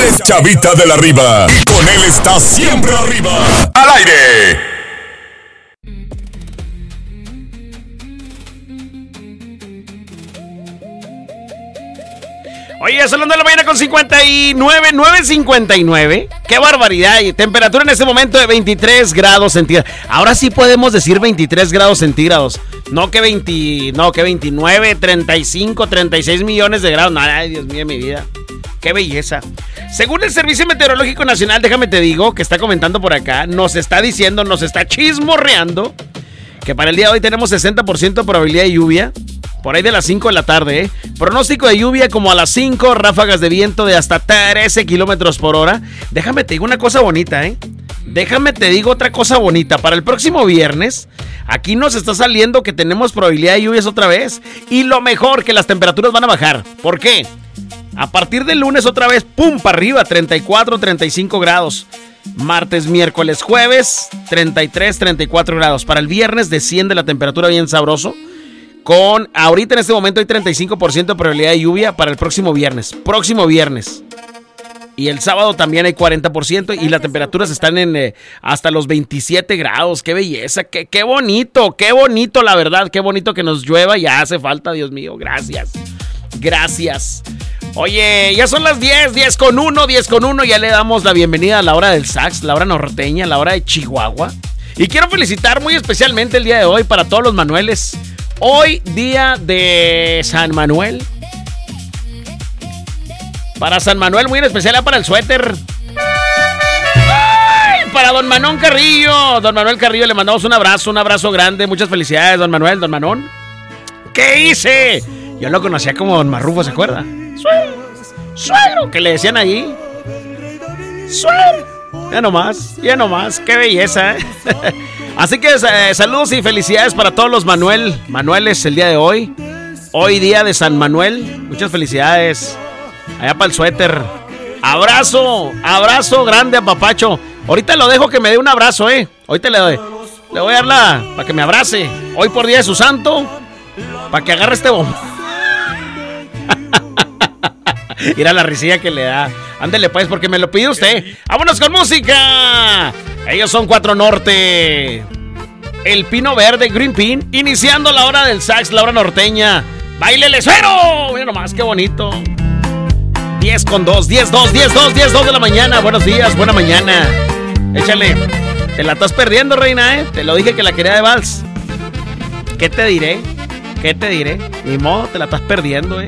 es Chavita de la Riva. Y con él está siempre arriba. ¡Al aire! Oye, son las 9 de la mañana con 9:59. ¡Qué barbaridad! Y temperatura en este momento de 23 grados centígrados. Ahora sí podemos decir 23 grados centígrados. No que 29, 35, 36 millones de grados. Ay, Dios mío, mi vida. ¡Qué belleza! Según el Servicio Meteorológico Nacional, déjame te digo, que está comentando por acá, nos está diciendo, nos está chismorreando, que para el día de hoy tenemos 60% de probabilidad de lluvia. Por ahí de las 5 de la tarde, ¿eh? Pronóstico de lluvia como a las 5, ráfagas de viento de hasta 13 kilómetros por hora. Déjame te digo una cosa bonita, ¿eh? Déjame te digo otra cosa bonita. Para el próximo viernes, aquí nos está saliendo que tenemos probabilidad de lluvias otra vez. Y lo mejor, que las temperaturas van a bajar. ¿Por qué? A partir del lunes otra vez, ¡pum! Para arriba, 34, 35 grados. Martes, miércoles, jueves, 33, 34 grados. Para el viernes desciende la temperatura bien sabroso. Ahorita en este momento hay 35% de probabilidad de lluvia para el próximo viernes. Y el sábado también hay 40% y las temperaturas están en hasta los 27 grados. ¡Qué belleza! ¡Qué bonito! La verdad! ¡Qué bonito que nos llueva! Ya hace falta, Dios mío. Gracias. Oye, ya son las 10 con 1. Ya le damos la bienvenida a la hora del sax, la hora norteña, la hora de Chihuahua. Y quiero felicitar muy especialmente el día de hoy para todos los Manueles. Hoy, día de San Manuel. Para San Manuel, muy en especial para el suéter. ¡Ay! Para don Manón Carrillo. Don Manuel Carrillo, le mandamos un abrazo grande. Muchas felicidades, don Manuel, don Manón. ¿Qué hice? Yo lo conocía como don Marrufo, ¿se acuerda? Suegro, que le decían ahí. Suegro. Ya nomás, qué belleza, ¿eh? Así que saludos y felicidades para todos los Manueles el día de hoy. Hoy día de San Manuel. Muchas felicidades. Allá para el suéter. Abrazo grande a Papacho. Ahorita lo dejo que me dé un abrazo, Ahorita le voy a dar para que me abrace. Hoy por día de su santo. Para que agarre este bombo. Mira la risilla que le da. Ándele pues, porque me lo pide usted. ¡Vámonos con música! Ellos son 4 Norte. El Pino Verde, Green Pin. Iniciando la hora del sax, la hora norteña. ¡Báilele, suero! Mira nomás, qué bonito. 10 con 2 de la mañana. Buenos días, buena mañana. Échale. Te la estás perdiendo, reina, Te lo dije que la quería de vals. ¿Qué te diré? Ni modo, te la estás perdiendo,